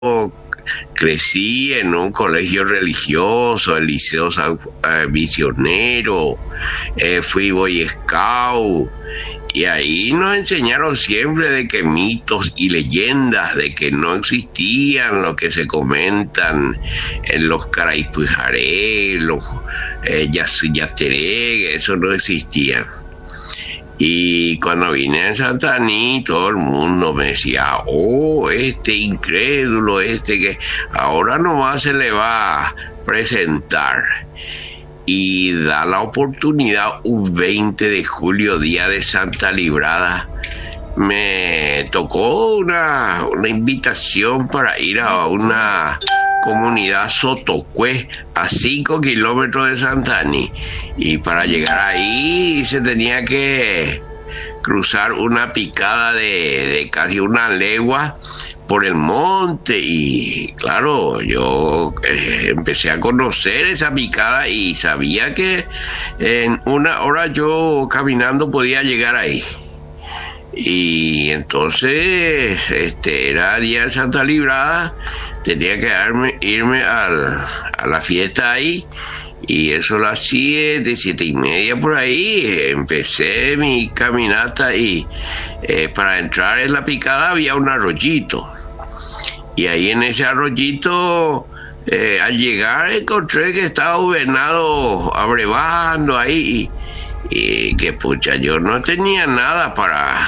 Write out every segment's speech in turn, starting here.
crecí en un colegio religioso, el Liceo Misionero, fui Boy Scout, y ahí nos enseñaron siempre de que mitos y leyendas, de que no existían lo que se comentan en los Caraypujaré, los Yateré, eso no existía. Y cuando vine a Santaní, todo el mundo me decía, este incrédulo, que ahora nomás se le va a presentar. Y da la oportunidad, un 20 de julio, día de Santa Librada, me tocó una invitación para ir a una comunidad Sotocue, a 5 kilómetros de Santaní, y para llegar ahí se tenía que cruzar una picada de casi una legua por el monte. Y claro, yo empecé a conocer esa picada y sabía que en una hora yo caminando podía llegar ahí. Y entonces era día de Santa Librada, tenía que irme a la fiesta ahí, y eso a las 7:30 por ahí empecé mi caminata. Y para entrar en la picada había un arroyito, y ahí en ese arroyito al llegar encontré que estaba un venado abrevando ahí, y que pucha, yo no tenía nada para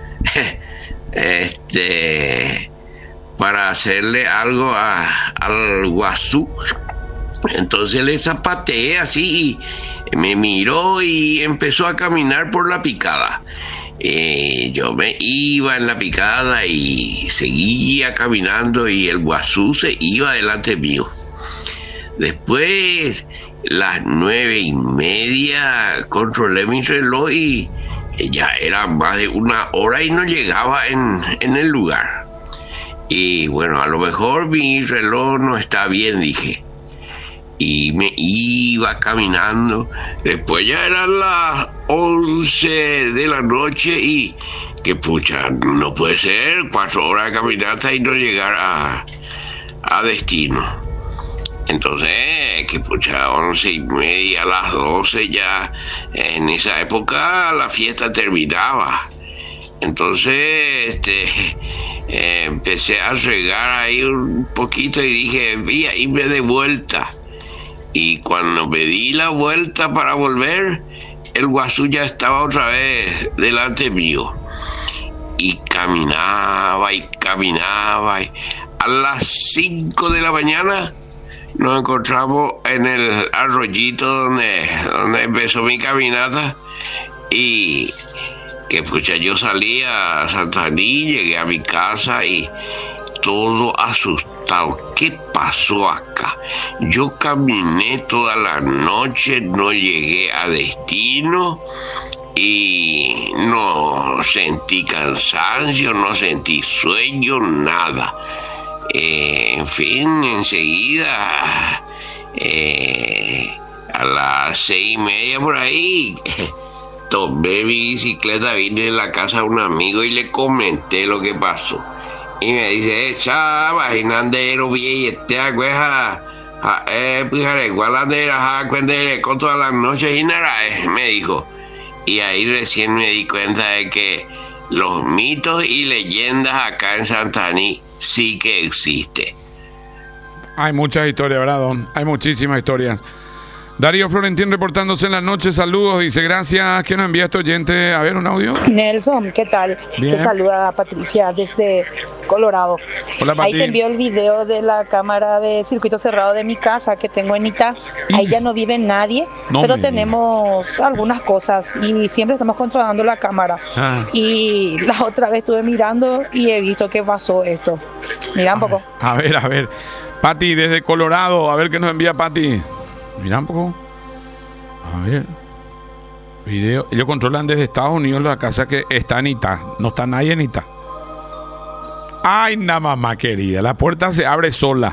para hacerle algo al guazú. Entonces le zapateé así, y me miró y empezó a caminar por la picada. Yo me iba en la picada y seguía caminando, y el guazú se iba delante mío. Después, las 9:30, controlé mi reloj y ya era más de una hora y no llegaba en el lugar. Y bueno, a lo mejor mi reloj no está bien, dije. Y me iba caminando. Después ya eran las 11 de la noche y que pucha, no puede ser 4 horas de caminata y no llegar a destino. Entonces, que pucha, 11:30, a las 12 ya, en esa época la fiesta terminaba. Entonces, empecé a regar ahí un poquito y dije, voy a irme de vuelta. Y cuando me di la vuelta para volver, el guazú ya estaba otra vez delante mío. Y caminaba y caminaba. Y a las 5 de la mañana nos encontramos en el arroyito donde empezó mi caminata. Y que pucha, yo salí a Santaní, llegué a mi casa y todo asustado. ¿Qué pasó acá? Yo caminé toda la noche, no llegué a destino y no sentí cansancio, no sentí sueño, nada. En fin, enseguida, a las 6:30 por ahí, tomé mi bicicleta, vine a la casa de un amigo y le comenté lo que pasó. Y me dice, chava, hinandero, viete, agüeja, gualandera, cuendere, con todas las noches, y nada, me dijo. Y ahí recién me di cuenta de que los mitos y leyendas acá en Santaní sí que existen. Hay muchas historias, ¿verdad, Don? Hay muchísimas historias. Darío Florentín reportándose en las noches, saludos, dice gracias. ¿Quién nos envía este oyente? A ver, un audio. Nelson, ¿qué tal? Bien. Te saluda Patricia desde Colorado. Hola, Pati. Ahí te envío el video de la cámara de circuito cerrado de mi casa que tengo en Itá. Ahí ya no vive nadie, No pero me tenemos algunas cosas y siempre estamos controlando la cámara. Y la otra vez estuve mirando y he visto que pasó esto. Mira un poco. A ver. Pati, desde Colorado, a ver qué nos envía Pati. Mira un poco. A ver. Video. Ellos controlan desde Estados Unidos la casa que está en Itá. No está nadie en Itá. Ay, nada mamá querida. La puerta se abre sola.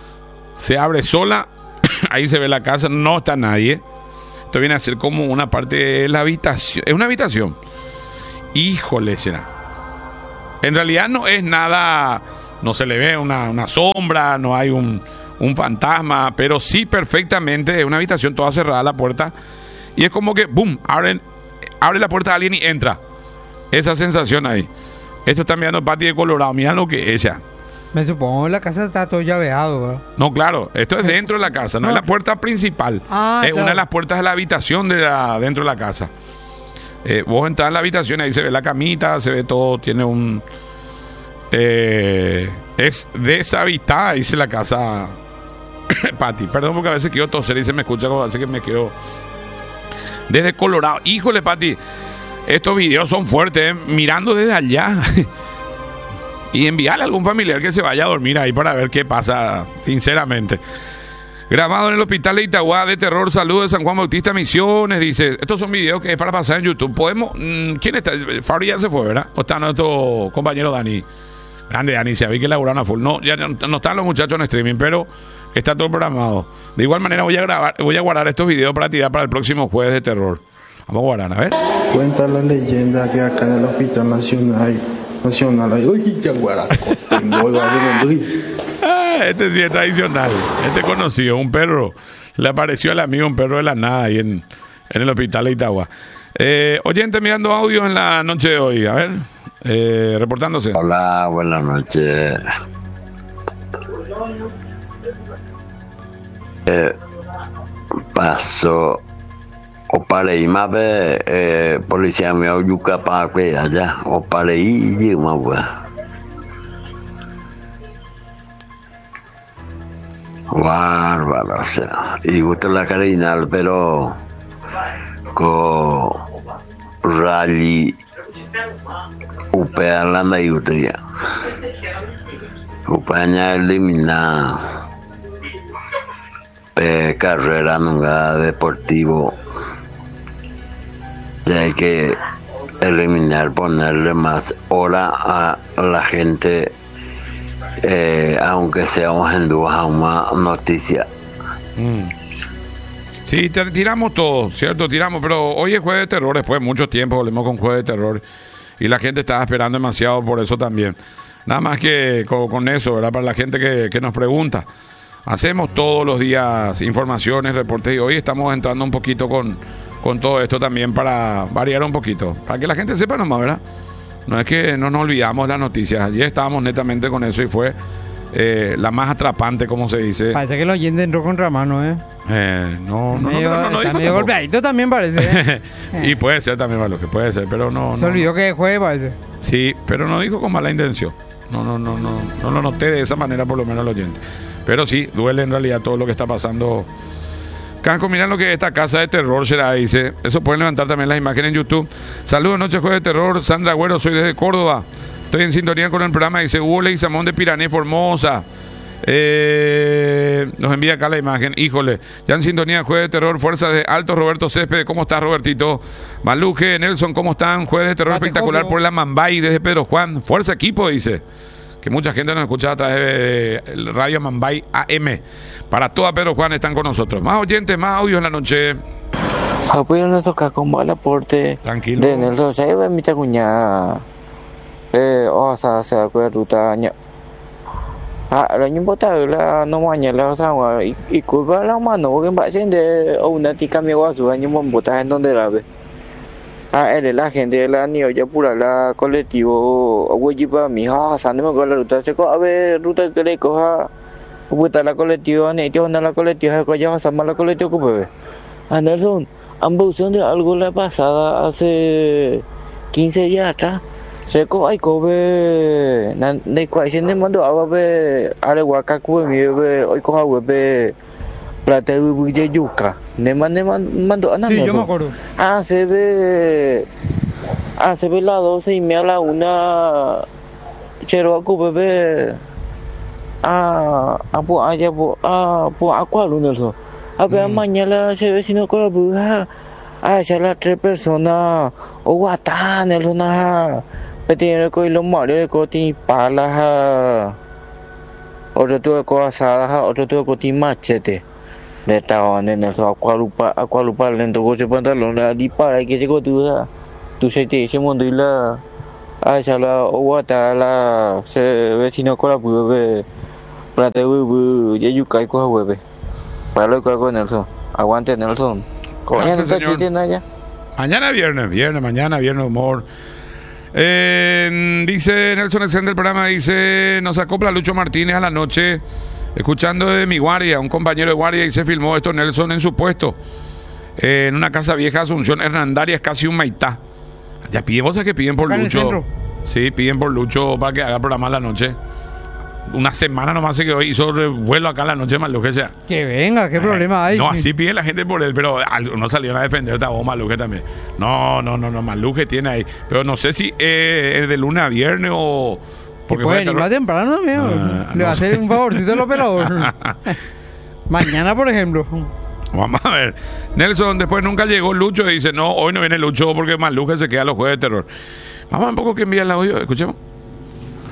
Ahí se ve la casa. No está nadie. Esto viene a ser como una parte de la habitación. Es una habitación. Híjole, será. En realidad no es nada no se le ve una sombra, no hay un fantasma, pero sí perfectamente es una habitación toda cerrada la puerta y es como que, boom, abre la puerta a alguien y entra. Esa sensación ahí. Esto está mirando Pati de Colorado, mira lo que es ella. Me supongo que la casa está todo llaveado, ¿verdad? No, claro, esto es dentro de la casa, no es la puerta principal. Es claro. una de las puertas de la habitación dentro de la casa. Vos entras en la habitación, ahí se ve la camita, se ve todo, tiene un... es deshabitada, dice la casa. Pati, perdón porque a veces quiero toser y se me escucha como así que me quedo... Desde Colorado, híjole Pati, estos videos son fuertes, mirando desde allá. Y enviarle a algún familiar que se vaya a dormir ahí para ver qué pasa, sinceramente. Grabado en el hospital de Itagua de terror, saludos de San Juan Bautista Misiones, dice. Estos son videos que es para pasar en YouTube. Podemos, ¿quién está? Fabri ya se fue, ¿verdad? ¿O está nuestro compañero Dani? Grande Dani, se vi que laburaron a full. No, ya no están los muchachos en streaming, pero está todo programado. De igual manera voy a guardar estos videos para tirar para el próximo jueves de terror. Vamos a guardar, a ver. Cuenta la leyenda que acá en el Hospital Nacional hay, uy, Yaguaraco, este sí es tradicional, este conocido, un perro. Le apareció al amigo un perro de la nada ahí en el hospital de Itagua. Oyente mirando audios en la noche de hoy, a ver, reportándose. Hola, buenas noches. Pasó o parei más policía me oyuca para que allá o parei y más bárbaro, o sea, y gusta la cardinal, pero con rally upea la naibutria upaña eliminar carrera nunca deportivo. Ya hay que eliminar, ponerle más hora a la gente, aunque seamos en dudas a una noticia. Sí, tiramos todo, ¿cierto? Tiramos, pero hoy es jueves de terror, después de mucho tiempo volvemos con jueves de terror y la gente estaba esperando demasiado por eso también. Nada más que con eso, ¿verdad? Para la gente que nos pregunta. Hacemos todos los días informaciones, reportes y hoy estamos entrando un poquito con todo esto también para variar un poquito, para que la gente sepa nomás, ¿verdad? No es que no nos olvidamos las noticias, ayer estábamos netamente con eso y fue la más atrapante, como se dice. Parece que el oyente entró contra mano, No, está medio golpeadito también parece. Y puede ser también, malo que puede ser, pero no. Se olvidó que es jueves, parece. Sí, pero no dijo con mala intención. No lo noté de esa manera, por lo menos el oyente. Pero sí, duele en realidad todo lo que está pasando. Casco, miran lo que esta casa de terror será, dice. Eso pueden levantar también las imágenes en YouTube. Saludos, noche jueves de terror. Sandra Agüero, soy desde Córdoba. Estoy en sintonía con el programa, dice Hugo Leguizamón de Pirané, Formosa. Nos envía acá la imagen. Híjole, ya en sintonía, jueves de terror, fuerza de Alto, Roberto Césped. ¿Cómo estás, Robertito? Maluje, Nelson, ¿cómo están? Jueves de terror espectacular por la Mambay desde Pedro Juan. Fuerza equipo, dice. Que mucha gente nos escucha a través de Radio Mambay AM. Para toda Pedro Juan están con nosotros. Más oyentes, más audios en la noche. Apoyo a tocar con el aporte. Tranquilo. De Nelson, se va a mi cuñada. O sea, se va a ruta. Rồi những bố tớ là nó ngoài nhà là sao mà ít cuối và lao mà nó cái bạn trên de una tica mi wa su año mon bota en donde la ve. La gente la niño ya pura la colectivo o güey para mi ha sanemos con la ruta se co a ver ruta que le coja puta la colectivo ne tío la colectivo que ya sama la colectivo que bebe. Anderson, ambos son de algo la pasada hace 15 días atrás. Se có ai có về này quay trên đây món đồ về à đây qua các cô mi về oi có hao về plata về chơi yuca này món đồ ăn sí, yo me acuerdo. Se ve la 12:30 a la 1 chero cô về po allá po aqua lunes a ver mañana se ve si no con la bruja ya las 3 personas o guata Nelson Bây giờ coi lông mỏ đây có tí bà là ha ở chỗ tôi có xa ha ở chỗ tôi có tí machete để tao nên là sao aqua lupa lên tôi có pantalón là đi para que se có tu sẽ thế sẽ muốn là ya la guata la se vecino con la bube para te bube ya yukai con bube para lo que con Nelson aguante Nelson coño no está chiste allá. Mañana viernes humor. Dice Nelson Exen del programa, dice, nos acopla Lucho Martínez a la noche, escuchando de mi guardia, un compañero de guardia, y se filmó esto Nelson en su puesto, en una casa vieja Asunción Hernandarias, casi un maitá. Ya piden, vos sabés que piden por Lucho. Sí, piden por Lucho para que haga el programa a la noche. Una semana nomás se quedó, hizo revuelo acá a la noche, Maluje sea. Que venga, qué problema hay. No, así pide la gente por él, pero no salieron a defenderte a vos, Maluje también. No, Maluje tiene ahí. Pero no sé si es de lunes a viernes o... Porque puede venir más temprano, amigo. Le va a hacer un favorcito al operador. Mañana, por ejemplo. Vamos a ver. Nelson, después nunca llegó Lucho y dice, no, hoy no viene Lucho porque Maluje se queda los jueves de terror. Vamos a ver un poco que envía el audio, escuchemos.